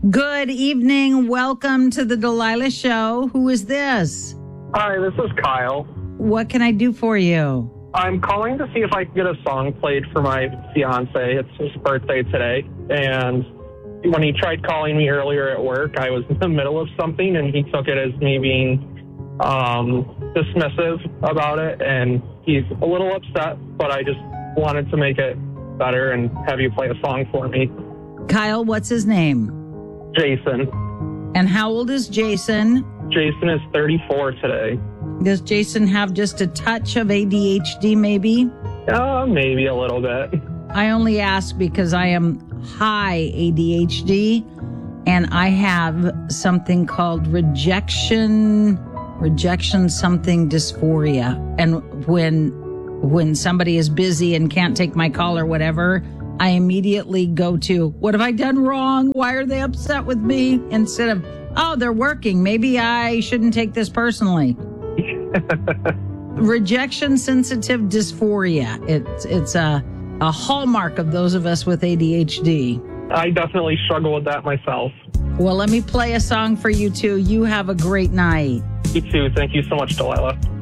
Good evening. Welcome to the Delilah Show. Who is this? Hi, this is Kyle. What can I do for you? I'm calling to see if I can get a song played for my fiance. It's his birthday today, and when he tried calling me earlier at work, I was in the middle of something, and he took it as me being dismissive about it, and he's a little upset, but I just wanted to make it better and have you play a song for me. Kyle, what's his name? Jason. And how old is Jason? Jason is 34 today. Does Jason have just a touch of ADHD maybe? Maybe a little bit. I only ask because I am high ADHD and I have something called rejection something dysphoria. And when somebody is busy and can't take my call or whatever, I immediately go to, what have I done wrong? Why are they upset with me? Instead of, oh, they're working. Maybe I shouldn't take this personally. Rejection sensitive dysphoria. It's a hallmark of those of us with ADHD. I definitely struggle with that myself. Well, let me play a song for you too. You have a great night. You too. Thank you so much, Delilah.